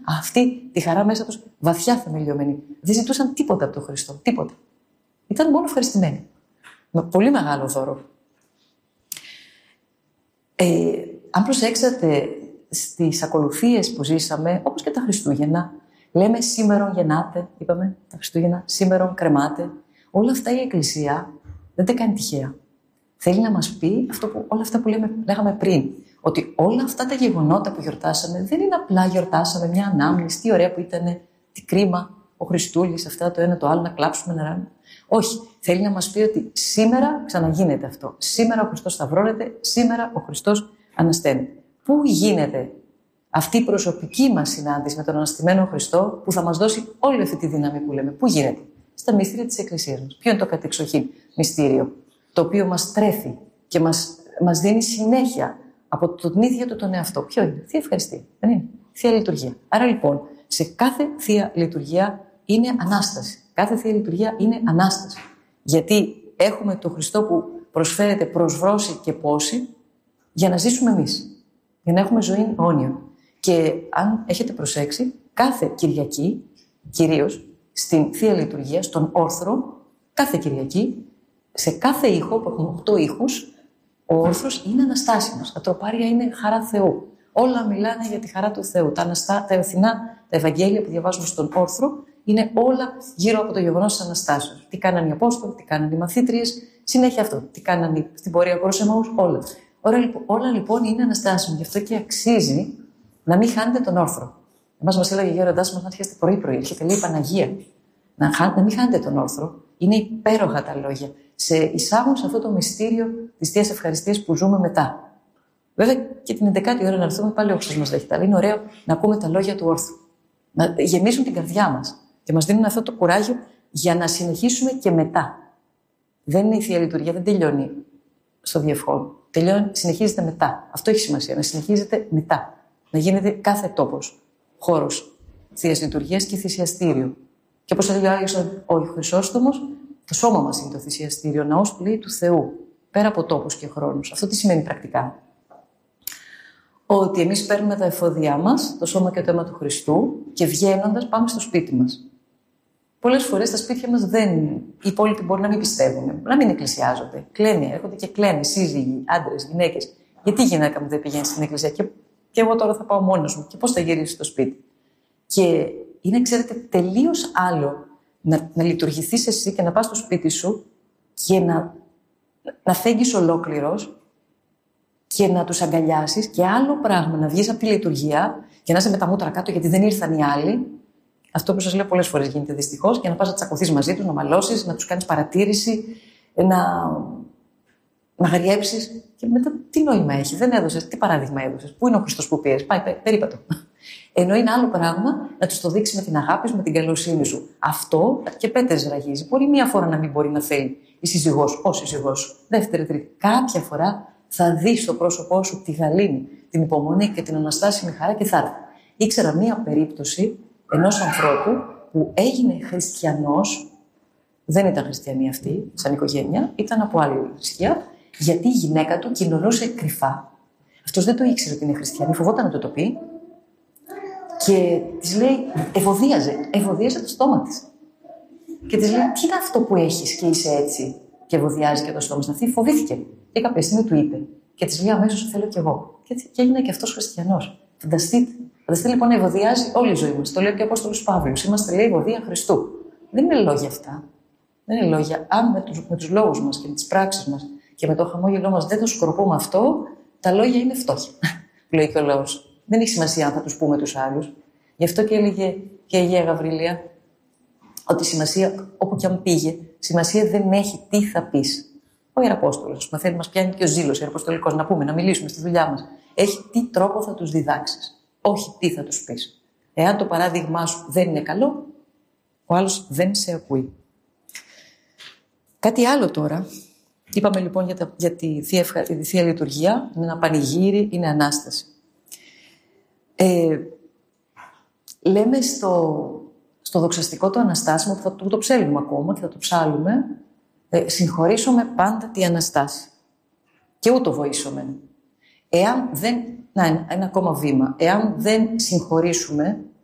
αυτή τη χαρά μέσα τους βαθιά θεμελιωμένη. Δεν ζητούσαν τίποτα από τον Χριστό. Τίποτα. Ήταν μόνο ευχαριστημένοι. Με πολύ μεγάλο δώρο. Αν προσέξατε στις ακολουθίες που ζήσαμε, όπως και τα Χριστούγεννα, λέμε σήμερον γεννάτε, είπαμε τα Χριστούγεννα, σήμερον κρεμάτε. Όλα αυτά η Εκκλησία δεν τα κάνει τυχαία. Θέλει να μας πει όλα αυτά που λέγαμε πριν. Ότι όλα αυτά τα γεγονότα που γιορτάσαμε δεν είναι απλά γιορτάσαμε μια ανάμνηση, τι ωραία που ήταν, τι κρίμα ο Χριστούλης, αυτά το ένα το άλλο, να κλάψουμε, να ράνουμε. Όχι. Θέλει να μας πει ότι σήμερα ξαναγίνεται αυτό. Σήμερα ο Χριστός σταυρώνεται, σήμερα ο Χριστός ανασταίνει. Πού γίνεται αυτή η προσωπική μας συνάντηση με τον αναστημένο Χριστό που θα μας δώσει όλη αυτή τη δύναμη που λέμε? Πού γίνεται? Στα μυστήρια της Εκκλησίας μας. Ποιο είναι το κατεξοχήν μυστήριο, το οποίο μας τρέφει και μας δίνει συνέχεια από τον ίδιο του τον εαυτό? Ποιο είναι? Θεία Ευχαριστία. Δεν είναι? Θεία Λειτουργία. Άρα λοιπόν, σε κάθε Θεία Λειτουργία είναι Ανάσταση. Κάθε Θεία Λειτουργία είναι Ανάσταση. Γιατί έχουμε τον Χριστό που προσφέρεται προσβρώση και πόση για να ζήσουμε εμείς. Για να έχουμε ζωή αιώνια. Και αν έχετε προσέξει, κάθε Κυριακή, κυρίως στην Θεία Λειτουργία, στον όρθρο, κάθε Κυριακή, σε κάθε ήχο, που έχουμε 8 ήχους, ο όρθρος είναι αναστάσιμος. Τα τροπάρια είναι χαρά Θεού. Όλα μιλάνε για τη χαρά του Θεού. Τα ευθυνά, τα Ευαγγέλια που διαβάζουμε στον όρθρο, είναι όλα γύρω από το γεγονός της Αναστάσεως. Τι κάνανε οι Απόστολοι, τι κάνανε οι μαθήτριες, συνέχεια αυτό. Τι κάνανε στην πορεία προς Εμαούς, όλα. Όλα λοιπόν είναι αναστάσιμα. Γι' αυτό και αξίζει να μην χάνετε τον όρθρο. Εμάς μας έλεγε ο γέροντάς μας να έρχεστε πρωί-πρωί. Έρχεται λέει Παναγία. Να μην χάνετε τον όρθρο. Είναι υπέροχα τα λόγια. Σε εισάγουν σε αυτό το μυστήριο της Θείας Ευχαριστίας που ζούμε μετά. Βέβαια και την 11η ώρα να έρθουμε πάλι ο Χριστός μας δέχεται. Αλλά είναι ωραίο να ακούμε τα λόγια του όρθρου. Να γεμίζουν την καρδιά μας και μας δίνουν αυτό το κουράγιο για να συνεχίσουμε και μετά. Δεν είναι η Θεία Λειτουργία, δεν τελειώνει στο διευχόν. Συνεχίζεται μετά. Αυτό έχει σημασία. Να συνεχίζεται μετά. Να γίνεται κάθε τόπος χώρος Θείας Λειτουργίας και θυσιαστήριο. Και όπως έλεγε ο Άγιος ο Χρυσόστομος, το σώμα μας είναι το θυσιαστήριο, ο ναός που λέει του Θεού, πέρα από τόπους και χρόνους. Αυτό τι σημαίνει πρακτικά? Ότι εμείς παίρνουμε τα εφόδια μας, το σώμα και το αίμα του Χριστού, και βγαίνοντας πάμε στο σπίτι μας. Πολλές φορές στα σπίτια μας οι υπόλοιποι μπορεί να μην πιστεύουν, να μην εκκλησιάζονται. Κλαίνε, έρχονται και κλαίνε, σύζυγοι, άντρες, γυναίκες. Γιατί η γυναίκα μου δεν πηγαίνει στην εκκλησία και εγώ τώρα θα πάω μόνος μου και πώς θα γυρίσει στο σπίτι? Και είναι, ξέρετε, τελείως άλλο να λειτουργηθείς εσύ και να πας στο σπίτι σου και να φέγγεις ολόκληρος και να τους αγκαλιάσεις, και άλλο πράγμα να βγεις από τη λειτουργία και να είσαι με τα μούτρα κάτω γιατί δεν ήρθαν οι άλλοι. Αυτό που σας λέω πολλές φορές γίνεται δυστυχώς, και να πας να τσακωθείς μαζί τους, να μαλώσεις, να τους κάνεις παρατήρηση, να γαριέψεις. Και μετά τι νόημα έχει? Δεν έδωσες, τι παράδειγμα έδωσες? Πού είναι ο Χριστός που πήρες? Πάει περίπατο. Ενώ είναι άλλο πράγμα να τους το δείξεις με την αγάπη σου, με την καλοσύνη σου. Αυτό και πέτρες ραγίζει. Μπορεί μία φορά να μην μπορεί να θέλει η σύζυγός, ο σύζυγός σου. Δεύτερη, τρίτη. Κάποια φορά θα δεις στο πρόσωπό σου τη γαλήνη, την υπομονή και την αναστάσιμη χαρά και θα έρθει. Ήξερα μία περίπτωση ενός ανθρώπου που έγινε χριστιανός, δεν ήταν χριστιανή αυτή, σαν οικογένεια, ήταν από άλλη θρησκεία, γιατί η γυναίκα του κοινωνούσε κρυφά. Αυτός δεν το ήξερε ότι είναι χριστιανή, φοβόταν να το πει, και της λέει, ευωδίαζε το στόμα της. Και της λέει, τι είναι αυτό που έχεις και είσαι έτσι, και ευωδιάζει και το στόμα της? Αυτή φοβήθηκε. Και κάποια στιγμή του είπε, και της λέει αμέσως, θέλω κι εγώ. Και έγινε και αυτός χριστιανός. Φανταστείτε λοιπόν να ευωδιάζει όλη η ζωή μας. Το λέει και ο Απόστολος Παύλος. Είμαστε, λέει, ευωδία Χριστού. Δεν είναι λόγια αυτά. Δεν είναι λόγια. Αν με τους λόγους μας και με τις πράξεις μας και με το χαμόγελό μας δεν το σκορπούμε αυτό, τα λόγια είναι φτώχεια. Λέει και ο λαός. Δεν έχει σημασία αν θα τους πούμε τους άλλους. Γι' αυτό και έλεγε και η Αγία Γαβρίλια ότι σημασία, όπου κι αν πήγε, σημασία δεν έχει τι θα πεις. Ο Ιεραπόστολος, μαθαίνει, μας πιάνει και ο ζήλος ιεραποστολικός, να πούμε, να μιλήσουμε στη δουλειά μας. Έχει τι τρόπο θα τους διδάξεις. Όχι τι θα τους πεις. Εάν το παράδειγμά σου δεν είναι καλό, ο άλλος δεν σε ακούει. Κάτι άλλο τώρα. Είπαμε λοιπόν για τη Θεία Λειτουργία. Είναι ένα πανηγύρι, είναι Ανάσταση. Λέμε στο δοξαστικό το αναστάσιμο, που θα το ψέλνουμε ακόμα και θα το ψάλουμε, συγχωρήσομαι πάντα τη Αναστάση. Και ούτω βοήσομεν. Εάν δεν... ένα ακόμα βήμα. Εάν δεν συγχωρήσουμε